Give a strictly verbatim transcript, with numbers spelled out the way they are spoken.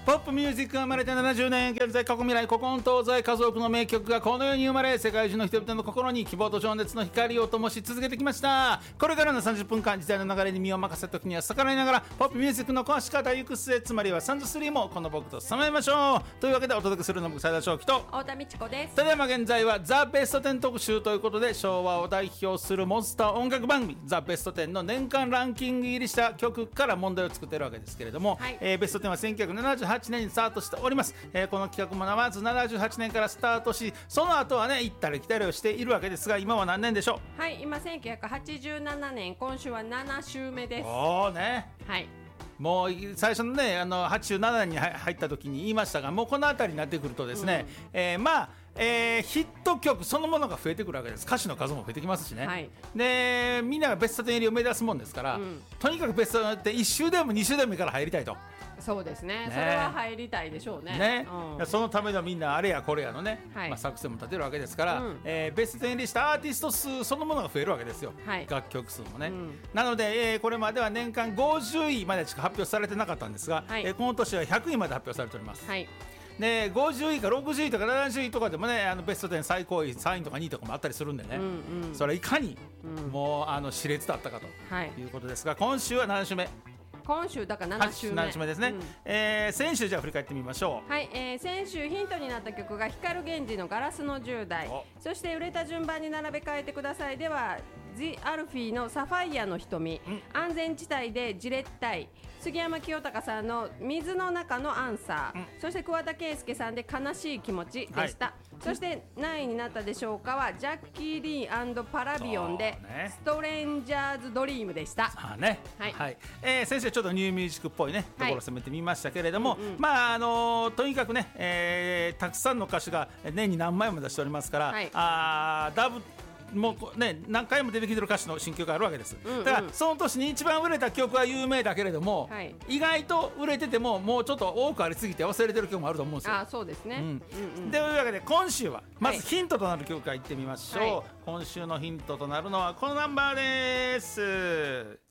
ポップミュージックが生まれてななじゅうねん、現在過去未来古今東西数多くの名曲がこの世に生まれ、世界中の人々の心に希望と情熱の光を灯し続けてきました。これからのさんじゅっぷんかん、時代の流れに身を任せた時には逆らいながらポップミュージックの壊し方行く末、つまりはさんじゅうさんもこの僕とさまえましょう。というわけでお届けするの僕斉田正樹と太田美智子です。 ただいま現在はザ・ベストテン特集ということで、昭和を代表するモンスター音楽番組ザ・ベストテンの年間ランキング入りした曲から問題を作っているわけですけれども、はい、えー、ベストテンはせんきゅうひゃくななじゅうはちねんにスタートしております。えー、この企画もまずななじゅうはちねんからスタートし、その後はね行ったり来たりをしているわけですが、今は何年でしょう。 はい、今せんきゅうひゃくはちじゅうななねん、今週はなな週目です。 おーね、 はい、 もう最初のねあのはちじゅうななねんに入った時に言いましたが、もうこの辺りになってくるとですね、うん、えー、まあえー、ヒット曲そのものが増えてくるわけです。歌手の数も増えてきますしね、はい、でみんながベストテン入りを目指すもんですから、うん、とにかくベストテンっていっ週でもに週でもいいから入りたいと。 そうです ね, ねそれは入りたいでしょう ね, ね、 うん、 そのためのみんなあれやこれやのね、はい、まあ、作戦も立てるわけですから、うん、えー、ベストテン入りしたアーティスト数そのものが増えるわけですよ、はい、楽曲数もね、うん、なので、えー、これまでは年間ごじゅういまでしか発表されてなかったんですが、はい、えー、この年はひゃくいまで発表されております、はい、でごじゅういかろくじゅういとかななじゅういとかでもね、あのベストテン最高位さんいとかにいとかもあったりするんでね、うんうん、それいかに、うん、もうあの熾烈だったかということですが、今週はなな週目、 今週だからなな週目、 なな週目ですね、うん、えー、先週じゃあ振り返ってみましょう。 はい、えー、先週ヒントになった曲が光源氏のガラスのじゅう代、そして売れた順番に並べ替えてくださいではジ・アルフィーのサファイアの瞳、安全地帯でじれったい、杉山清隆さんの水の中のアンサー、うん、そして桑田佳祐さんで悲しい気持ちでした、はい、そして何位になったでしょうかはジャッキー・リー&パラビオンで、ね、ストレンジャーズ・ドリームでした。 あ、ね、はい、はい、えー、先生ちょっとニューミュージックっぽいねところを攻めてみましたけれども、はい、うんうん、まああのー、とにかくね、えー、たくさんの歌手が年に何枚も出しておりますから、はい、あダブもうね、何回も出てきてる歌手の新曲があるわけです、うんうん、だからその年に一番売れた曲は有名だけれども、はい、意外と売れててももうちょっと多くありすぎて忘れてる曲もあると思うんですよ。 あ、そうですね、うんうんうん、 というわけで今週はまずヒントとなる曲からいってみましょう、はい、今週のヒントとなるのはこのナンバーです。